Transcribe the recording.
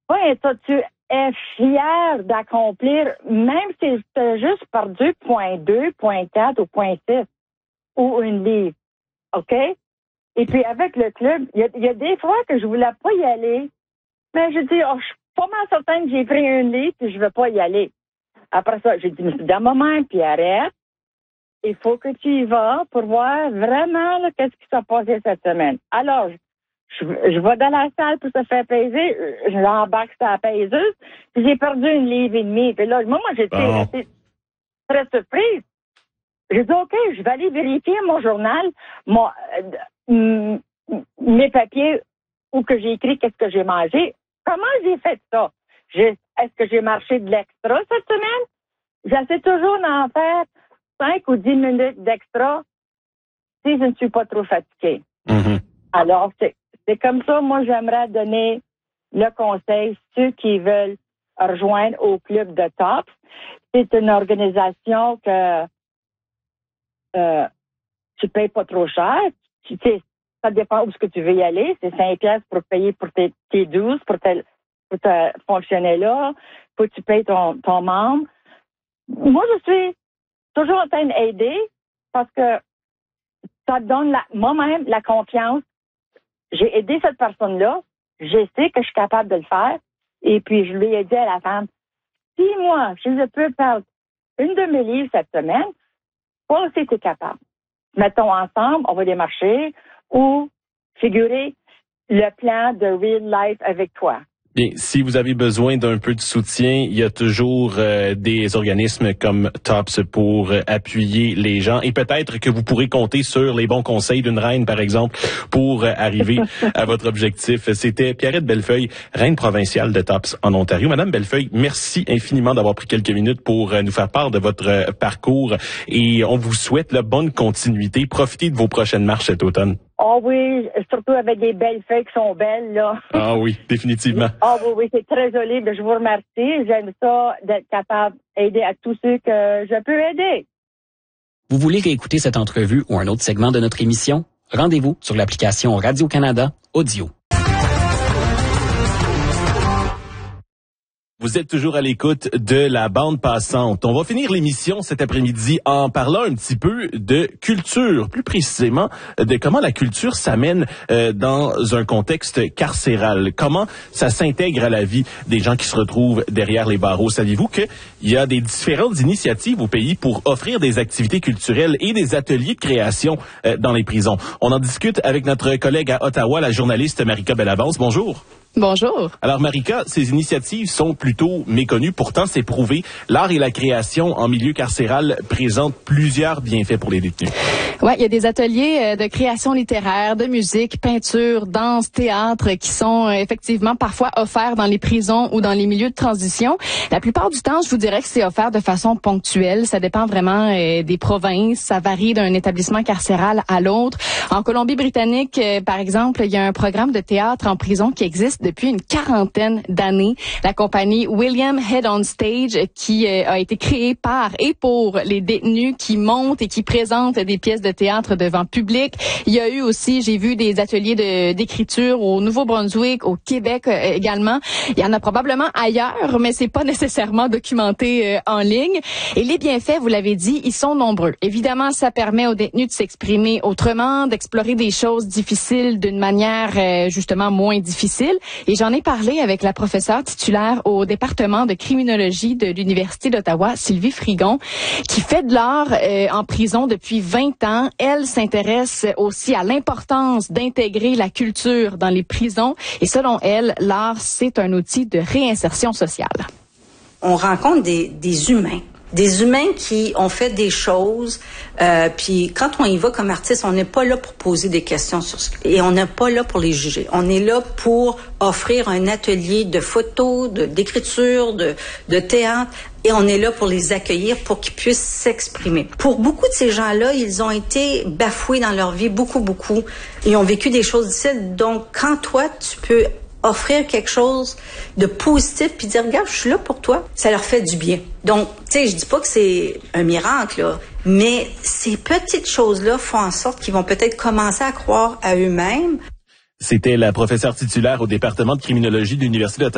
Oui, toi, tu es fier d'accomplir, même si tu as juste perdu point 2, point 4 ou point 6 ou une livre. OK? Et puis, avec le club, il y a des fois que je voulais pas y aller, mais je dis, je suis pas mal certaine que j'ai pris une livre puis je veux pas y aller. Après ça, j'ai dit, mais c'est dans mon moment, puis arrête. Il faut que tu y vas pour voir vraiment là, qu'est-ce qui s'est passé cette semaine. Alors, je vais dans la salle pour se faire peser, j'embarque sur la paiseuse, puis j'ai perdu une livre et demie. Puis là, moi j'étais très surprise. J'ai dit, OK, je vais aller vérifier mon journal, mes papiers, où que j'ai écrit qu'est-ce que j'ai mangé. Comment j'ai fait ça? Est-ce que j'ai marché de l'extra cette semaine? J'essaie toujours d'en faire 5 ou 10 minutes d'extra si je ne suis pas trop fatiguée. Mm-hmm. Alors, c'est comme ça, moi, j'aimerais donner le conseil, ceux qui veulent rejoindre au club de TOPS. C'est une organisation que tu payes pas trop cher. Tu sais, ça dépend où ce que tu veux y aller. C'est 5 piastres pour payer pour tes 12, pour te fonctionner là. Faut que tu payes ton membre. Moi, je suis toujours en train d'aider parce que ça donne moi-même la confiance. J'ai aidé cette personne-là. Je sais que je suis capable de le faire. Et puis, je lui ai dit à la femme, si moi, je peux perdre une de mes livres cette semaine, toi aussi, tu es capable. Mettons ensemble, on va les marcher ou figurer le plan de Real Life avec toi. Bien, si vous avez besoin d'un peu de soutien, il y a toujours des organismes comme TOPS pour appuyer les gens et peut-être que vous pourrez compter sur les bons conseils d'une reine, par exemple, pour arriver à votre objectif. C'était Pierrette Bellefeuille, reine provinciale de TOPS en Ontario. Madame Bellefeuille, merci infiniment d'avoir pris quelques minutes pour nous faire part de votre parcours et on vous souhaite la bonne continuité. Profitez de vos prochaines marches cet automne. Oh oui, surtout avec des belles feuilles qui sont belles, là. Ah oui, définitivement. Ah oui, c'est très joli. Je vous remercie. J'aime ça d'être capable d'aider à tous ceux que je peux aider. Vous voulez réécouter cette entrevue ou un autre segment de notre émission? Rendez-vous sur l'application Radio-Canada Audio. Vous êtes toujours à l'écoute de la bande passante. On va finir l'émission cet après-midi en parlant un petit peu de culture, plus précisément de comment la culture s'amène dans un contexte carcéral. Comment ça s'intègre à la vie des gens qui se retrouvent derrière les barreaux. Saviez-vous qu'il y a des différentes initiatives au pays pour offrir des activités culturelles et des ateliers de création dans les prisons? On en discute avec notre collègue à Ottawa, la journaliste Marika Bellavance. Bonjour. Bonjour. Alors, Marika, ces initiatives sont plutôt méconnues. Pourtant, c'est prouvé. L'art et la création en milieu carcéral présentent plusieurs bienfaits pour les détenus. Ouais, il y a des ateliers de création littéraire, de musique, peinture, danse, théâtre qui sont effectivement parfois offerts dans les prisons ou dans les milieux de transition. La plupart du temps, je vous dirais que c'est offert de façon ponctuelle. Ça dépend vraiment des provinces. Ça varie d'un établissement carcéral à l'autre. En Colombie-Britannique, par exemple, il y a un programme de théâtre en prison qui existe depuis une 40aine d'années. La compagnie William Head on Stage qui a été créée par et pour les détenus qui montent et qui présentent des pièces de théâtre devant public. Il y a eu aussi, j'ai vu des ateliers d'écriture au Nouveau-Brunswick, au Québec également. Il y en a probablement ailleurs, mais c'est pas nécessairement documenté en ligne. Et les bienfaits, vous l'avez dit, ils sont nombreux. Évidemment, ça permet aux détenus de s'exprimer autrement, d'explorer des choses difficiles d'une manière justement moins difficile. Et j'en ai parlé avec la professeure titulaire au département de criminologie de l'Université d'Ottawa, Sylvie Frigon, qui fait de l'art en prison depuis 20 ans. Elle s'intéresse aussi à l'importance d'intégrer la culture dans les prisons. Et selon elle, l'art, c'est un outil de réinsertion sociale. On rencontre des humains. Des humains qui ont fait des choses, puis quand on y va comme artiste, on n'est pas là pour poser des questions et on n'est pas là pour les juger. On est là pour offrir un atelier de photos, d'écriture, de théâtre, et on est là pour les accueillir pour qu'ils puissent s'exprimer. Pour beaucoup de ces gens-là, ils ont été bafoués dans leur vie, beaucoup. Ils ont vécu des choses difficiles. Donc, quand toi, tu peux offrir quelque chose de positif puis dire regarde, je suis là pour toi, ça leur fait du bien. Donc, tu sais, je dis pas que c'est un miracle là, mais ces petites choses-là font en sorte qu'ils vont peut-être commencer à croire à eux-mêmes. C'était la professeure titulaire au département de criminologie de l'Université d'Ottawa.